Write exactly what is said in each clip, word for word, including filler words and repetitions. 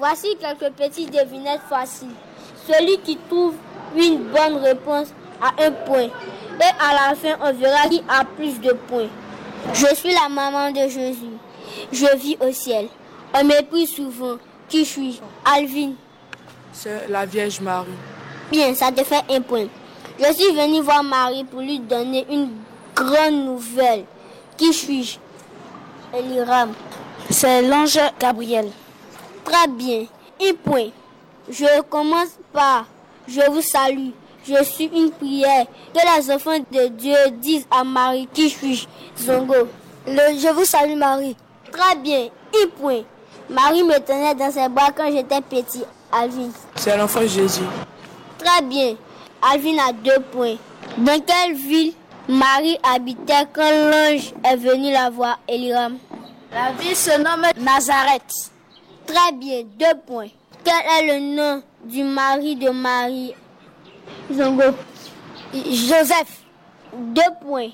Voici quelques petites devinettes faciles. Celui qui trouve une bonne réponse a un point. Et à la fin, on verra qui a plus de points. Je suis la maman de Jésus. Je vis au ciel. On m'éprise souvent. Qui suis-je? Alvin. C'est la Vierge Marie. Bien, ça te fait un point. Je suis venue voir Marie pour lui donner une grande nouvelle. Qui suis-je? Eliram. C'est l'ange Gabriel. Très bien. Un point. Je commence par « Je vous salue ». Je suis une prière. Que les enfants de Dieu disent à Marie, qui suis-je? Zongo. Le Je vous salue Marie. Très bien. Un point. Marie me tenait dans ses bras quand j'étais petit. Alvin. C'est l'enfant Jésus. Très bien. Alvin a deux points. Dans quelle ville Marie habitait quand l'ange est venu la voir? Eliram. La ville se nomme Nazareth. Très bien. Deux points. Quel est le nom du mari de Marie? Zongo. Joseph. Deux points.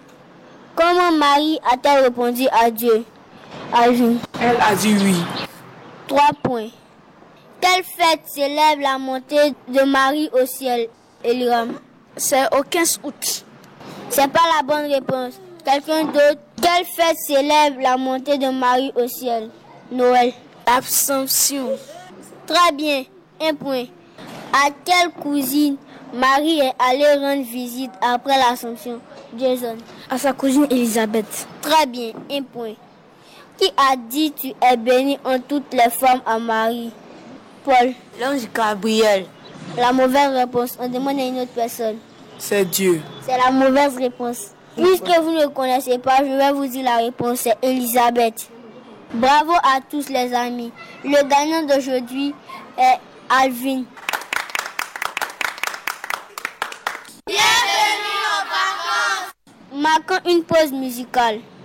Comment Marie a-t-elle répondu à Dieu? Alvin. Elle a dit oui. Trois points. Quelle fête célèbre la montée de Marie au ciel? Eliram. C'est au quinze août. C'est pas la bonne réponse. Quelqu'un d'autre? Quelle fête célèbre la montée de Marie au ciel? Noël. L'Assomption. Très bien. Un point. À quelle cousine Marie est allée rendre visite après l'Assomption? Jason. À sa cousine Elisabeth. Très bien. Un point. Qui a dit tu es bénie en toutes les femmes à Marie? Paul. L'ange Gabriel. La mauvaise réponse. On demande à une autre personne. C'est Dieu. C'est la mauvaise réponse. Puisque vous ne connaissez pas, je vais vous dire la réponse. C'est Elisabeth. Bravo à tous les amis. Le gagnant d'aujourd'hui est Alvin. Bienvenue aux vacances. Marquons une pause musicale.